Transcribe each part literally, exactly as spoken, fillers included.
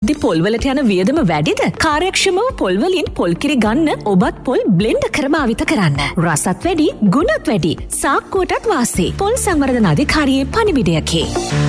එද්දි පොල් වලට යන වියදම වැඩිද? කාර්යක්ෂමව පොල් වලින් පොල් කිරි ගන්න ඔබත් පොල් බ්ලෙන්ඩ් කර භාවිත කරන්න. රසත් වැඩි, ගුණත් වැඩි. සාක්කුවටත් වාසි. පොල් සංවර්ධන අධිකාරියේ පණිවිඩයකි.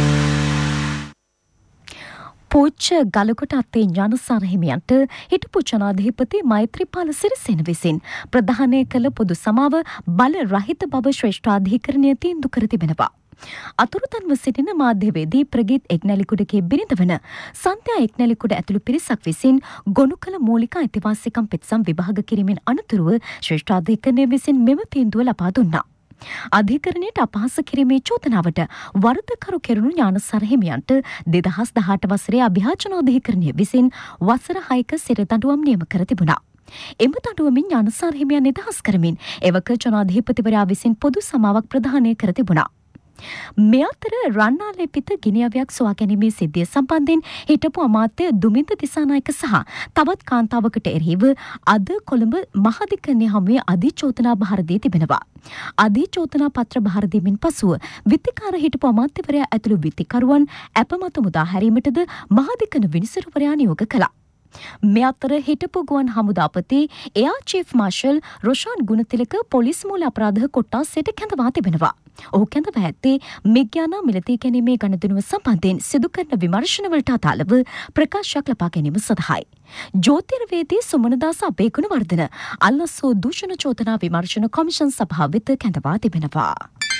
පූජ්‍ය ගලකොට අත්තේ ඥානසාර හිමියන්ට හිටපු ජනාධිපති මෛත්‍රීපාල සිරිසේන විසින් ප්‍රදානය කළ පොදු සමාව බල රහිත බව ශ්‍රේෂ්ඨාධිකරණය තීන්දුව කර තිබෙනවා. අතුරුතන්ව සිටින මාධ්‍යවේදී ප්‍රගීත් එක්නැලිකුඩගේ බිරිඳ වන සන්ධ්‍යා එක්නැලිකුඩ ඇතුළු පිරිසක් විසින් ගොනු කළ මූලික අයිතිවාසිකම් පෙත්සම් විභාග කිරීමෙන් අනතුරුව ශ්‍රේෂ්ඨාධිකරණය විසින් මෙම තීන්දුව ලබා දුන්නා. අධිකරණයට අපහාස කිරීමේ චෝදනාවට වරදකරු කෙරුණු ඥානසාර හිමියන්ට දෙදහස් දහඅට වසරේ අභියාචන අධිකරණය විසින් වසර හයක සිර දඬුවම් නියම කර තිබුණා. එම දඬුවමින් ඥානසාර හිමියන් නිදහස් කරමින් එවක ජනාධිපතිවරයා විසින් පොදු සමාවක් ප්‍රදානය කර තිබුණා. මේ අතර රන්නාලේ පිට ගිනිඅවියක් සොයා ගැනීමේ සිද්ධිය සම්බන්ධයෙන් හිටපු අමාත්‍ය දුමින්ද දිසානායක සහ තවත් කාන්තාවකට එරෙහිව අද කොළඹ මහාධිකරණය හමුවේ අධිචෝදනා බහර දී තිබෙනවා. අධිචෝදනා පත්‍ර බහර දීමෙන් පසුව විත්තිකාර හිටපු අමාත්‍යවරයා ඇතුළු විත්තිකරුවන් අපමත මුදා හැරීමටද මහාධිකරණ විනිසුරුවරයා නියෝග කළා. මේ අතර හිටපු ගුවන් හමුදාපති එයා chief marshal Roshan Gunathilaka police මූල අපරාධ කොට්ටාසයට කැඳවා තිබෙනවා. ඔහු කැඳවා ඇත්තේ මිග්‍යානා මිලදී ගැනීමේ ගණදෙනුව සම්බන්ධයෙන් සිදු කරන විමර්ශනවලට අදාළව ප්‍රකාශයක් ලබා ගැනීම සඳහායි. ජ්‍යෝතිර්වේදී සුමනදාස අබේගුණවර්ධන අල්ලස්සෝ දූෂණ චෝදනා විමර්ශන කොමිෂන් සභාව වෙත කැඳවා තිබෙනවා.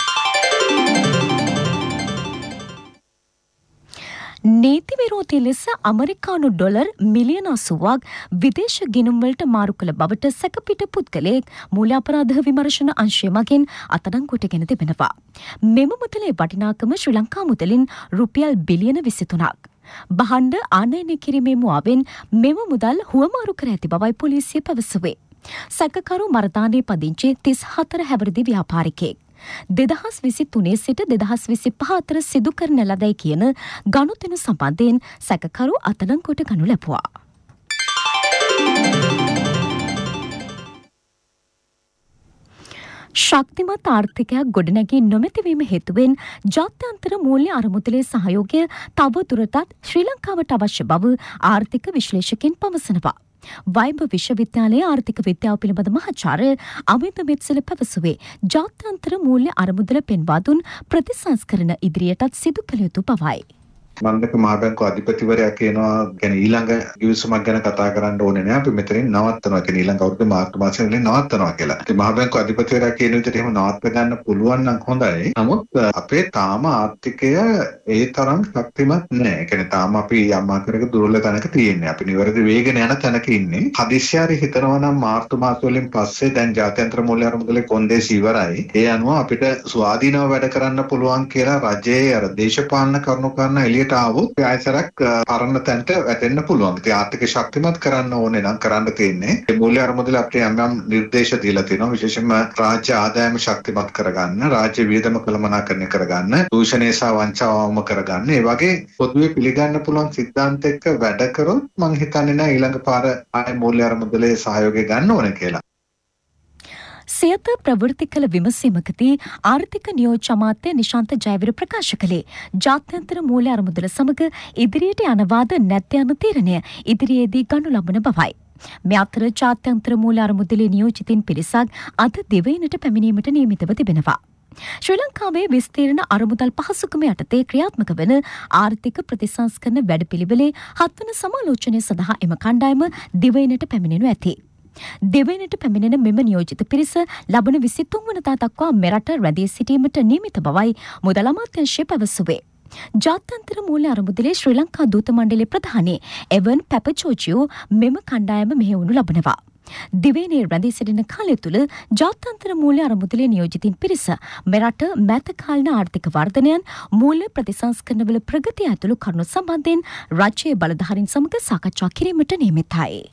නීති විරෝධී ලෙස අමරිකානු ඩොලර් මිලියන අසූවක් විදේශ ගිණුම්වලට මාරු කළ බවට සැකපිට පුද්ගලයෙක් මූල්‍ය අපරාධ විමර්ශන අංශය මගින් අත්අඩංගුවටගෙන තිබෙනවා. මෙම මුදලේ වටිනාකම ශ්‍රී ලංකා මුදලින් රුපියල් බිලියන විසිතුනක්. භාණ්ඩ ආනයනය කිරීමේ මුවාවෙන් මෙම මුදල් හුවමාරු කර ඇති බවයි පොලිසිය පැවසුවේ. සැකකරු මරදානේ පදිංචි තිස් හතර හැවිරිදි ව්‍යාපාරිකයෙක්. දෙදහස් විසි තුනේ සිට දෙදහස් විසි පහ අතර සිදු කරන ලදයි කියන ගනුදෙනු සම්බන්ධයෙන් සැකකරු අත්අඩංගුවට ගනු ලැබුවා. ශක්තිමත් ආර්ථිකයක් ගොඩනැගී නොමැතිවීම හේතුවෙන් ජාත්‍යන්තර මූල්‍ය අරමුදලේ සහයෝගය තව දුරටත් ශ්‍රී ලංකාවට අවශ්‍ය බව ආර්ථික විශ්ලේෂකයන් පවසනවා. වයිඹ විශ්වවිද්‍යාලයේ ආර්ථික විද්‍යාව පිළිබඳ මහාචාර්ය අමිත මෙත්සල පැවසුවේ ජාත්‍යන්තර මූල්‍ය අරමුදල පෙන්වා දුන් ප්‍රතිසංස්කරණ ඉදිරියටත් සිදු කළ යුතු බවයි. මන්දක මහ බැංකුව අධිපතිවරයා කියනවා ගැන ඊළඟ ගිවිසුමක් ගැන කතා කරන්න ඕනේ නෑ අපි මෙතනින් නවත්තනවා කියන ඊළඟ අවුරුද්දේ මාර්තු මාසෙ වලින් නවත්තනවා කියලා. ඉතින් මහ බැංකුව අධිපතිවරයා කියන විදිහට එහෙම නවත්ව ගන්න පුළුවන් නම් හොඳයි. නමුත් අපේ තාම ආර්ථිකය ඒ තරම් ශක්තිමත් නෑ. ඒ කියන්නේ තාම අපි යම් ආකාරයක දුර්වල තැනක තියෙන්නේ. අපි නිවැරදි වේගන යන තැනක ඉන්නේ. හදිස්සියාරි හිතනවා නම් මාර්තු මාස වලින් පස්සේ දැන් ජාත්‍යන්තර මූල්‍ය අරමුදලේ කොන්දේසි ඉවරයි. ඒ අනුව අපිට ස්වාධීනව වැඩ කරන්න පුළුවන් කියලා රජයේ අර දේශපාලන කරුණු කරන එළියට ආවොත් ආයතරක් පරණ තැනට වැටෙන්න පුළුවන්. ඉතින් ආර්ථික ශක්තිමත් කරන්න ඕනේ නම් කරන්න තියෙන්නේ මේ මූල්‍ය අරමුදල අපිට යම් යම් නිර්දේශ දීලා තියෙනවා. විශේෂයෙන්ම රාජ්‍ය ආදායම ශක්තිමත් කරගන්න, රාජ්‍ය වියදම කළමනාකරණය කරගන්න, දූෂණය සහ වංචාව අවම කරගන්න. ඒ වගේ පොදුවේ පිළිගන්න පුළුවන් සිද්ධාන්ත එක්ක වැඩ කරොත් මං හිතන්නේ නෑ ඊළඟ පාර ආයේ මූල්‍ය අරමුදලේ සහයෝගය ගන්න ඕනේ කියලා. සියත ප්‍රවෘත්ති කළ විමසීමකදී ආර්ථික නියෝජ්‍ය අමාත්‍ය නිශාන්ත ජයවිර ප්‍රකාශ කළේ ජාත්‍යන්තර මූල්‍ය අරමුදල සමග ඉදිරියට යනවාද නැත් යන තීරණය ඉදිරියේදී ගනු ලබන බවයි. මේ අතර ජාත්‍යන්තර මූල්‍ය අරමුදලේ නියෝජිතින් පිරිසක් අද දිවයිනට පැමිණීමට නියමිතව තිබෙනවා. ශ්‍රී ලංකාවේ විස්තීර්ණ අරමුදල් පහසුකම යටතේ ක්‍රියාත්මක වන ආර්ථික ප්‍රතිසංස්කරණ වැඩපිළිවෙලේ හත්වන සමාලෝචනය සඳහා එම කණ්ඩායම දිවයිනට පැමිණෙනු ඇති. දෙවයිනට පැමිණෙන මෙම නියෝජිත පිරිස ලබන විසිතුන් වනදා දක්වා මෙරට රැඳී සිටීමට නියමිත බවයි මුදල් අමාත්‍යාංශය පැවසුවේ. ජාත්‍යන්තර මූල්‍ය අරමුදලේ ශ්‍රී ලංකා දූත මණ්ඩලයේ ප්‍රධානී එවන් පැපචෝචියෝ මෙම කණ්ඩායම මෙහෙවනු ලබනවා. දිවයිනේ රැඳී සිටින කාලය තුළ ජාත්‍යන්තර මූල්‍ය අරමුදලේ නියෝජිතින් පිරිස මෙරට මෑතකාලීන ආර්ථික වර්ධනයන් මූල්‍ය ප්‍රතිසංස්කරණවල ප්‍රගතිය ඇතුළු කරුණු සම්බන්ධයෙන් රාජ්‍යයේ බලධාරීන් සමග සාකච්ඡා කිරීමට නියමිතයි.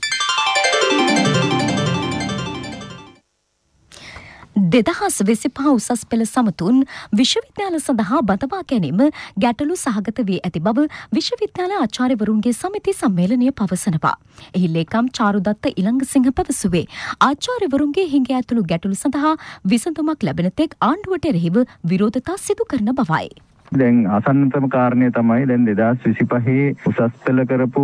දෙදහස් විසිපහ උසස් පෙළ සමතුන් විශ්වවිද්‍යාල සඳහා බඳවා ගැනීම ගැටලු සහගත වී ඇති බව විශ්වවිද්‍යාල ආචාර්යවරුන්ගේ සමිති සම්මේලනය පවසනවා. එහි ලේකම් චාරුදත්ත ඉලංගසිංහ පැවසුවේ ආචාර්යවරුන්ගේ හිඟ ඇතුළු ගැටලු සඳහා විසඳුමක් ලැබෙන තෙක් ආණ්ඩුවට එරෙහිව විරෝධතා සිදු කරන බවයි. දැන් ආසන්නතම කාරණය තමයි දැන් දෙදහස් විසිපහේ උසස් පෙළ කරපු